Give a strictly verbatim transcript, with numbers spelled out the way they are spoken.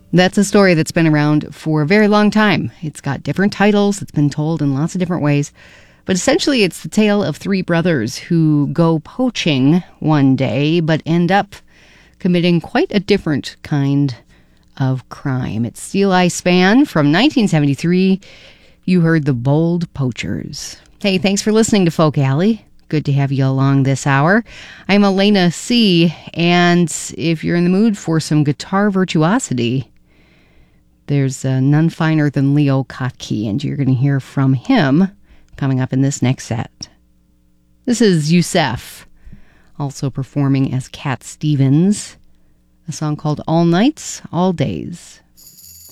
That's a story that's been around for a very long time. It's got different titles. It's been told in lots of different ways. But essentially, it's the tale of three brothers who go poaching one day, but end up committing quite a different kind of crime. It's Steel Eye Span from nineteen seventy-three. You heard The Bold Poachers. Hey, thanks for listening to Folk Alley. Good to have you along this hour. I'm Elena C., and if you're in the mood for some guitar virtuosity, there's uh, none finer than Leo Kottke, and you're going to hear from him coming up in this next set. This is Yusef, also performing as Cat Stevens, a song called All Nights, All Days.